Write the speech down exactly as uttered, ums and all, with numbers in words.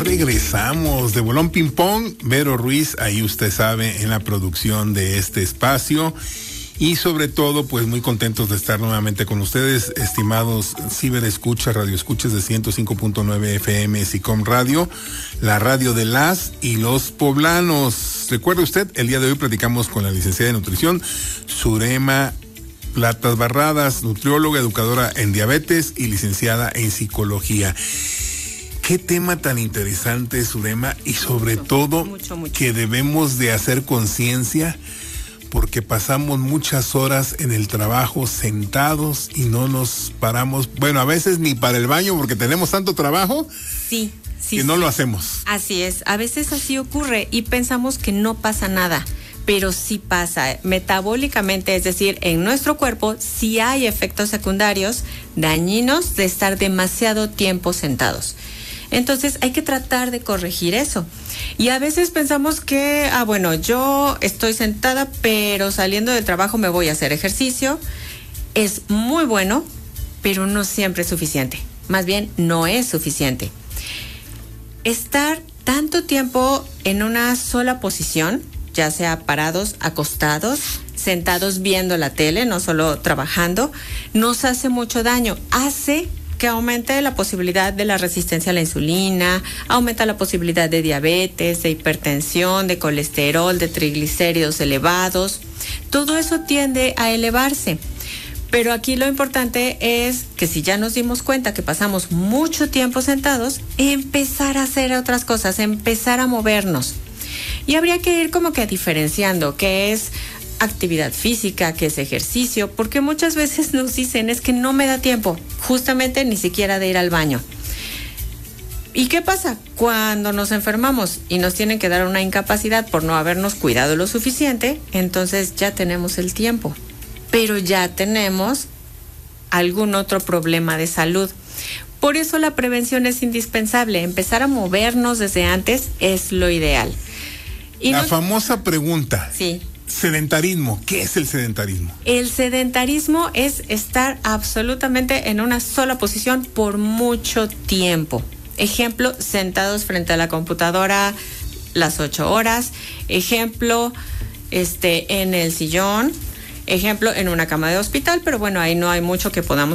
Regresamos de Bolón Ping Pong. Vero Ruiz, ahí usted sabe, en la producción de este espacio. Y sobre todo, pues muy contentos de estar nuevamente con ustedes, estimados ciberescuchas, radioescuchas de ciento cinco punto nueve F M SICOM Radio, la radio de las y los poblanos. Recuerde usted, el día de hoy platicamos con la licenciada de nutrición, Surema Platas Barradas, nutrióloga, educadora en diabetes y licenciada en psicología. Qué tema tan interesante, Surema, y sobre mucho, todo mucho, mucho. que debemos de hacer conciencia, porque pasamos muchas horas en el trabajo sentados y no nos paramos, bueno, a veces ni para el baño porque tenemos tanto trabajo. Sí, sí. Que no sí. lo hacemos. Así es, a veces así ocurre y pensamos que no pasa nada, pero sí pasa. Metabólicamente, es decir, en nuestro cuerpo sí hay efectos secundarios dañinos de estar demasiado tiempo sentados. Entonces hay que tratar de corregir eso. Y a veces pensamos que, ah, bueno, yo estoy sentada, pero saliendo del trabajo me voy a hacer ejercicio. Es muy bueno, pero no siempre es suficiente. Más bien, no es suficiente. Estar tanto tiempo en una sola posición, ya sea parados, acostados, sentados viendo la tele, no solo trabajando, nos hace mucho daño. Hace que aumente la posibilidad de la resistencia a la insulina, aumenta la posibilidad de diabetes, de hipertensión, de colesterol, de triglicéridos elevados. Todo eso tiende a elevarse. Pero aquí lo importante es que si ya nos dimos cuenta que pasamos mucho tiempo sentados, empezar a hacer otras cosas, empezar a movernos. Y habría que ir como que diferenciando qué es actividad física, qué es ejercicio, porque muchas veces nos dicen es que no me da tiempo, justamente ni siquiera de ir al baño. ¿Y qué pasa? Cuando nos enfermamos y nos tienen que dar una incapacidad por no habernos cuidado lo suficiente, entonces ya tenemos el tiempo, pero ya tenemos algún otro problema de salud. Por eso la prevención es indispensable. Empezar a movernos desde antes es lo ideal. Y la nos... famosa pregunta. Sí. Sedentarismo. ¿Qué es el sedentarismo? El sedentarismo es estar absolutamente en una sola posición por mucho tiempo. Ejemplo, sentados frente a la computadora las ocho horas. Ejemplo, este, en el sillón. Ejemplo, en una cama de hospital, pero bueno, ahí no hay mucho que podamos